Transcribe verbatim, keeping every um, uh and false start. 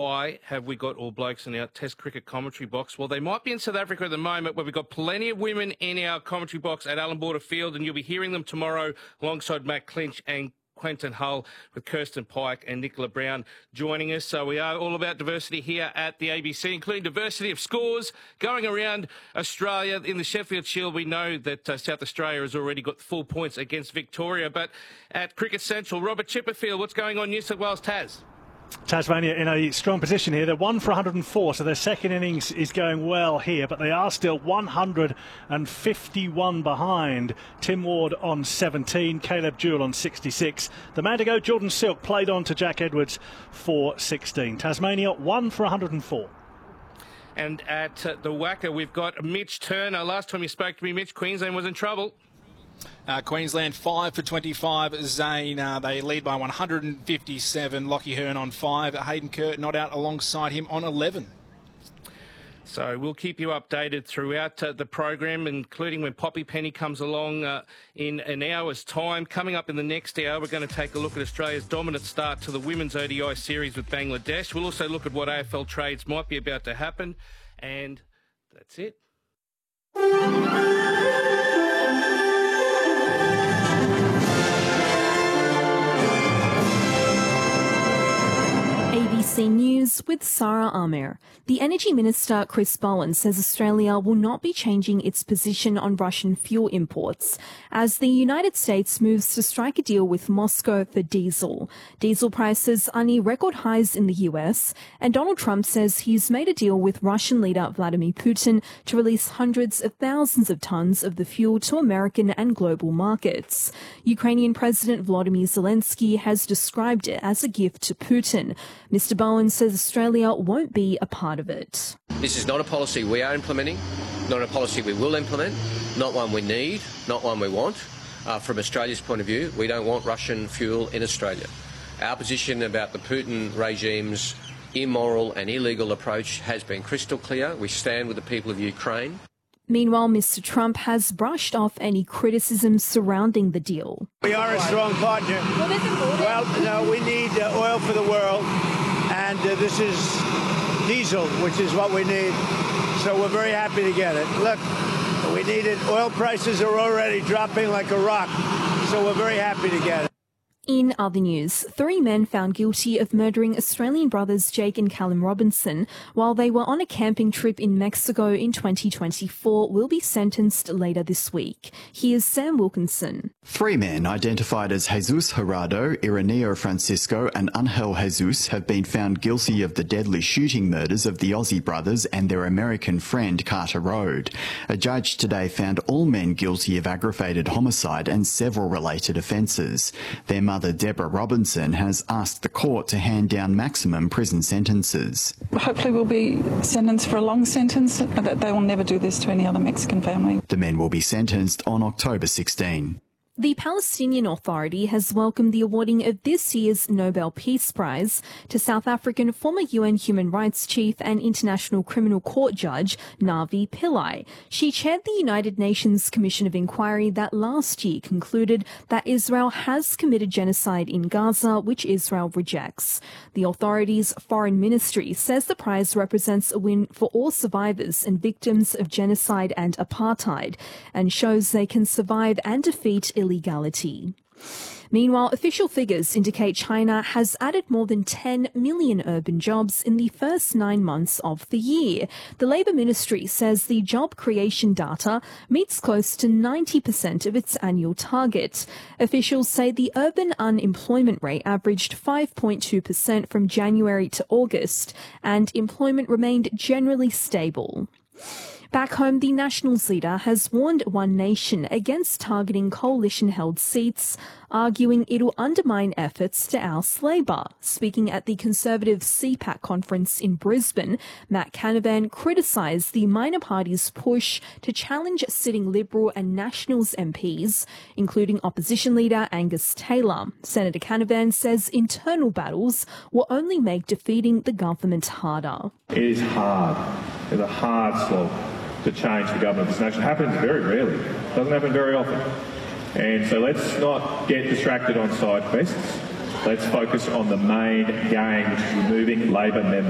why have we got all blokes in our Test cricket commentary box? Well, they might be in South Africa at the moment, where we've got plenty of women in our commentary box at Allan Border Field, and you'll be hearing them tomorrow alongside Matt Clinch and Quentin Hull, with Kirsten Pike and Nicola Brown joining us. So we are all about diversity here at the A B C, including diversity of scores going around Australia. In the Sheffield Shield, we know that uh, South Australia has already got full points against Victoria. But at Cricket Central, Robert Chipperfield, what's going on New South Wales, Taz? Tasmania in a strong position here. They're one for one hundred and four, so their second innings is going well here, but they are still one hundred and fifty-one behind. Tim Ward on seventeen, Caleb Jewell on sixty-six. The man to go, Jordan Silk, played on to Jack Edwards for sixteen. Tasmania one for one hundred and four. And at uh, the Wacker, we've got Mitch Turner. Last time you spoke to me, Mitch, Queensland was in trouble. Uh, Queensland five for twenty-five. Zane, uh, they lead by one hundred and fifty-seven. Lockie Hearn on five. Hayden Kerr not out alongside him on eleven. So we'll keep you updated throughout uh, the program, including when Poppy Penny comes along uh, in an hour's time. Coming up in the next hour, we're going to take a look at Australia's dominant start to the Women's O D I series with Bangladesh. We'll also look at what A F L trades might be about to happen. And that's it. A B C News with Sarah Amir. The Energy Minister, Chris Bowen, says Australia will not be changing its position on Russian fuel imports as the United States moves to strike a deal with Moscow for diesel. Diesel prices are near record highs in the U S, and Donald Trump says he's made a deal with Russian leader Vladimir Putin to release hundreds of thousands of tons of the fuel to American and global markets. Ukrainian President Volodymyr Zelensky has described it as a gift to Putin. Mister Bowen says Australia won't be a part of it. This is not a policy we are implementing, not a policy we will implement, not one we need, not one we want. Uh, from Australia's point of view, we don't want Russian fuel in Australia. Our position about the Putin regime's immoral and illegal approach has been crystal clear. We stand with the people of Ukraine. Meanwhile, Mister Trump has brushed off any criticism surrounding the deal. We are a strong partner. Well, no, we need uh, oil for the world, and uh, this is diesel, which is what we need. So we're very happy to get it. Look, we need it. Oil prices are already dropping like a rock, so we're very happy to get it. In other news, three men found guilty of murdering Australian brothers Jake and Callum Robinson while they were on a camping trip in Mexico in twenty twenty-four will be sentenced later this week. Here's Sam Wilkinson. Three men identified as Jesus Gerardo, Ireneo Francisco and Angel Jesus have been found guilty of the deadly shooting murders of the Aussie brothers and their American friend Carter Road. A judge today found all men guilty of aggravated homicide and several related offences. Their mother Deborah Robinson has asked the court to hand down maximum prison sentences. Hopefully we'll be sentenced for a long sentence, that they will never do this to any other Mexican family. The men will be sentenced on October sixteenth. The Palestinian Authority has welcomed the awarding of this year's Nobel Peace Prize to South African former U N Human Rights Chief and International Criminal Court Judge Navi Pillay. She chaired the United Nations Commission of Inquiry that last year concluded that Israel has committed genocide in Gaza, which Israel rejects. The authority's foreign ministry says the prize represents a win for all survivors and victims of genocide and apartheid and shows they can survive and defeat illegality. Meanwhile, official figures indicate China has added more than ten million urban jobs in the first nine months of the year. The Labour Ministry says the job creation data meets close to ninety percent of its annual target. Officials say the urban unemployment rate averaged five point two percent from January to August, and employment remained generally stable. Back home, the Nationals leader has warned One Nation against targeting coalition-held seats, arguing it'll undermine efforts to oust Labor. Speaking at the Conservative C PAC conference in Brisbane, Matt Canavan criticised the minor party's push to challenge sitting Liberal and Nationals M Ps, including opposition leader Angus Taylor. Senator Canavan says internal battles will only make defeating the government harder. It is hard. It's a hard slog to change the government of this nation. It happens very rarely. It doesn't happen very often. And so let's not get distracted on side quests. Let's focus on the main game, which is removing Labor members.